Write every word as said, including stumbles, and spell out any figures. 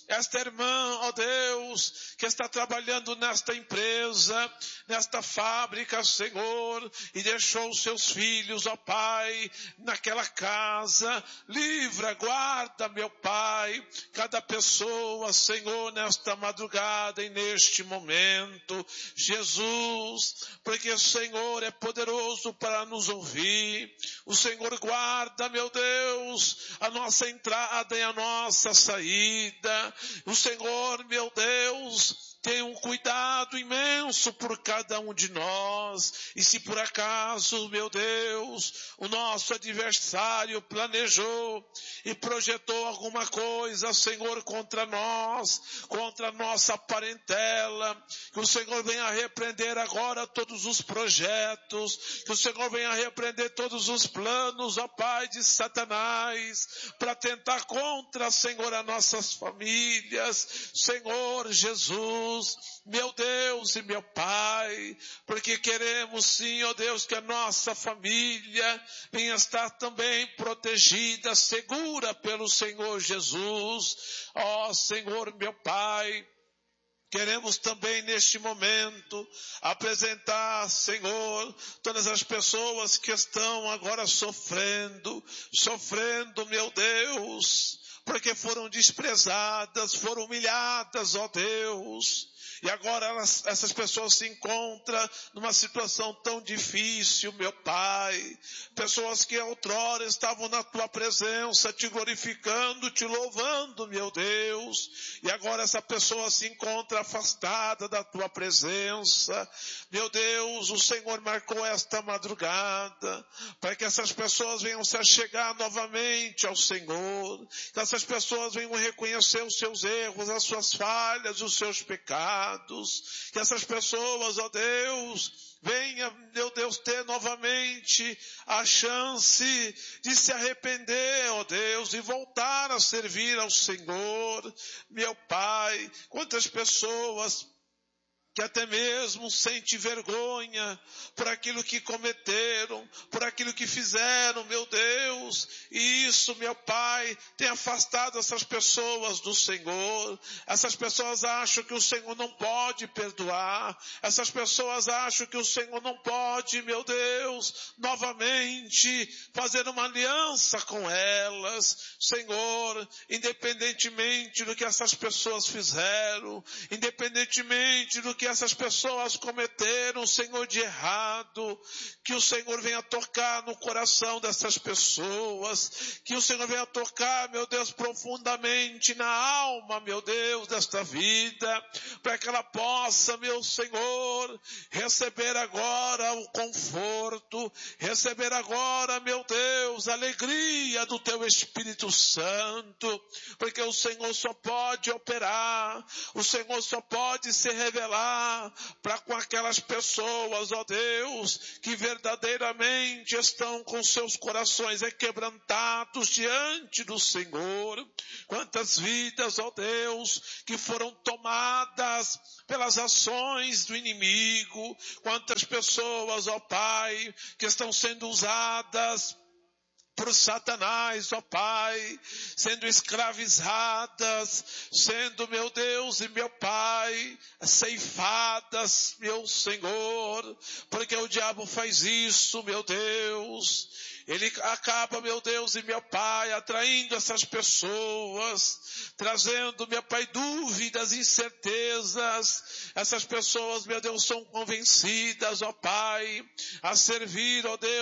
esta irmã, ó Deus, que está trabalhando nesta empresa, nesta fábrica, Senhor, e deixou os seus filhos, ó Pai, naquela casa. Livra, guarda, meu Pai, cada pessoa, Senhor, nesta madrugada e neste momento. Jesus, porque o Senhor é poderoso para nos ouvir. O Senhor guarda, meu Deus, a nossa entrada e a nossa saída. O Senhor, meu Deus, tem um cuidado imenso por cada um de nós. E se por acaso, meu Deus, o nosso adversário planejou e projetou alguma coisa, Senhor, contra nós, contra a nossa parentela, que o Senhor venha repreender agora todos os projetos, que o Senhor venha repreender todos os planos, ó Pai, de Satanás, para tentar contra, Senhor, as nossas famílias. Senhor Jesus, meu Deus e meu Pai, porque queremos sim, ó Deus, que a nossa família venha estar também protegida, segura pelo Senhor Jesus. Ó Senhor, meu Pai, queremos também neste momento apresentar, Senhor, todas as pessoas que estão agora sofrendo, sofrendo, meu Deus, porque foram desprezadas, foram humilhadas, ó Deus. E agora elas, essas pessoas se encontram numa situação tão difícil, meu Pai. Pessoas que outrora estavam na Tua presença, Te glorificando, Te louvando, meu Deus. E agora essa pessoa se encontra afastada da Tua presença. Meu Deus, o Senhor marcou esta madrugada para que essas pessoas venham se achegar novamente ao Senhor. Que essas pessoas venham reconhecer os seus erros, as suas falhas, os seus pecados. Que essas pessoas, ó Deus, venha, meu Deus, ter novamente a chance de se arrepender, ó Deus, e voltar a servir ao Senhor. Meu Pai, quantas pessoas que até mesmo sente vergonha por aquilo que cometeram, por aquilo que fizeram, meu Deus. E isso, meu Pai, tem afastado essas pessoas do Senhor. Essas pessoas acham que o Senhor não pode perdoar. Essas pessoas acham que o Senhor não pode, meu Deus, novamente fazer uma aliança com elas. Senhor, independentemente do que essas pessoas fizeram, independentemente do que essas pessoas cometeram, Senhor, de errado, que o Senhor venha tocar no coração dessas pessoas, que o Senhor venha tocar, meu Deus, profundamente na alma, meu Deus, desta vida, para que ela possa, meu Senhor, receber agora o conforto, receber agora, meu Deus, a alegria do Teu Espírito Santo, porque o Senhor só pode operar, o Senhor só pode se revelar para com aquelas pessoas, ó Deus, que verdadeiramente estão com seus corações quebrantados diante do Senhor. Quantas vidas, ó Deus, que foram tomadas pelas ações do inimigo. Quantas pessoas, ó Pai, que estão sendo usadas por Satanás, ó Pai, sendo escravizadas, sendo, meu Deus e meu Pai, ceifadas, meu Senhor, porque o diabo faz isso, meu Deus. Ele acaba, meu Deus e meu Pai, atraindo essas pessoas, trazendo, meu Pai, dúvidas, incertezas. Essas pessoas, meu Deus, são convencidas, ó Pai, a servir, ó Deus,